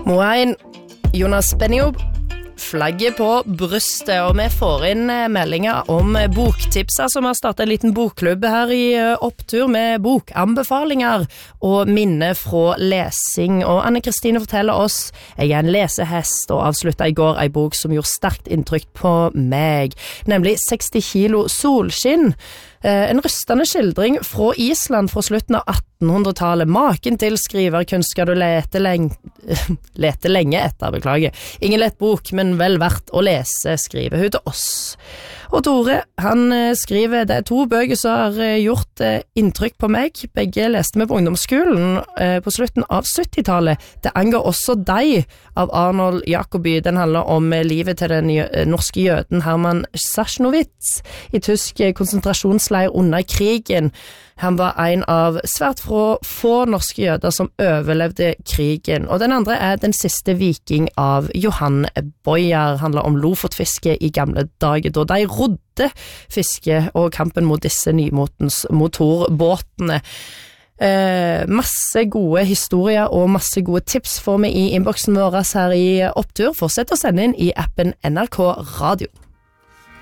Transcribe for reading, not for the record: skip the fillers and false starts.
Moain, Jonas Beniob, flagget på brystet, og vi får inn meldinger om boktipser, som har startet en liten bokklubb her i Opptur med bokanbefalinger og minne fra lesing. Og Anne-Kristine forteller oss, jeg er en lesehest, og avsluttet i går en bok som gjorde sterkt inntrykk på meg, nemlig 60 kilo solskinn. En rystende skildring fra Island fra slutten av 1800-tallet. Maken til skriverkunst skal du lete lenge etter, beklager. Ingen lett bok, men vel verdt å lese, skriver hun til oss. Og Tore, han skriver, det er 2 bøker som har gjort inntrykk på meg. Begge leste vi på ungdomsskolen på slutten av 70-tallet. Det angår også deg, av Arnold Jacobi. Den handler om livet til den norske jøden Herman Sachsenowitz i tysk konsentrasjonsleir under krigen. Han var en av svært få norske jøder som overlevde krigen. Og den andre er Den siste viking av Johan Bojer. Handler om lofotfiske i gamle dager, da de rodde fiske og kampen mot disse nymotens motorbåtene. Masse gode historier og masse gode tips får vi i innboksen vår her i Opptur. Fortsett å sende inn i appen NRK Radio.